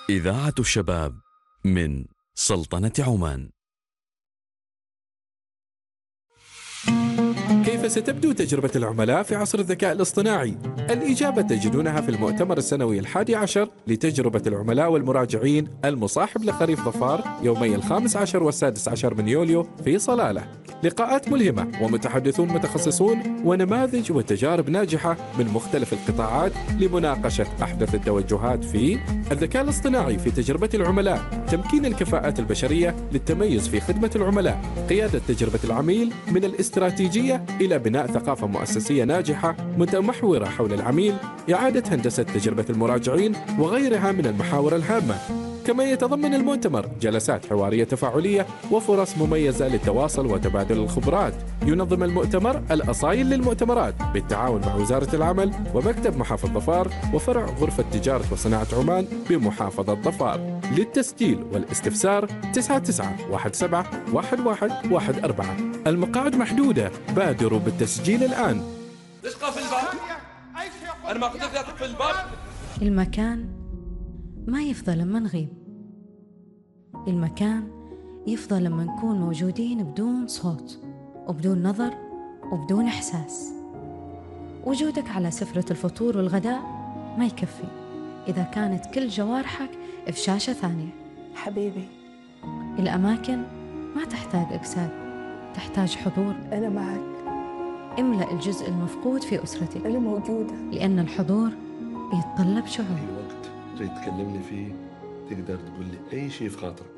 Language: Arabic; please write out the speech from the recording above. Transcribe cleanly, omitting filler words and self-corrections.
إذاعة الشباب من سلطنة عمان. كيف ستبدو تجربة العملاء في عصر الذكاء الاصطناعي؟ الإجابة تجدونها في المؤتمر السنوي 11 لتجربة العملاء والمراجعين المصاحب لخريف ظفار يومي 15 و16 من يوليو في صلالة. لقاءات ملهمة ومتحدثون متخصصون ونماذج وتجارب ناجحة من مختلف القطاعات لمناقشة أحدث التوجهات في الذكاء الاصطناعي في تجربة العملاء، تمكين الكفاءات البشرية للتميز في خدمة العملاء، قيادة تجربة العميل من الاستراتيجية إلى بناء ثقافة مؤسسية ناجحة متمحورة حول العميل، إعادة هندسة تجربة المراجعين وغيرها من المحاور الهامة. كما يتضمن المؤتمر جلسات حوارية تفاعلية وفرص مميزة للتواصل وتبادل الخبرات. ينظم المؤتمر الأصايل للمؤتمرات بالتعاون مع وزارة العمل ومكتب محافظ ظفار وفرع غرفة تجارة وصناعة عمان بمحافظة ظفار. للتسجيل والاستفسار 9917111114. المقاعد محدودة، بادروا بالتسجيل الآن. دقة في الباب. أنا ما قلت لك في الباب. المكان ما يفضل لما نغيب، المكان يفضل لما نكون موجودين بدون صوت وبدون نظر وبدون إحساس. وجودك على سفرة الفطور والغداء ما يكفي إذا كانت كل جوارحك في شاشة ثانية. حبيبي، الأماكن ما تحتاج إجساد، تحتاج حضور. أنا معك. املأ الجزء المفقود في أسرتك. أنا موجودة. لأن الحضور يتطلب شعور. أي وقت تريد تكلمني فيه تقدر تقول لي أي شيء في خاطرك.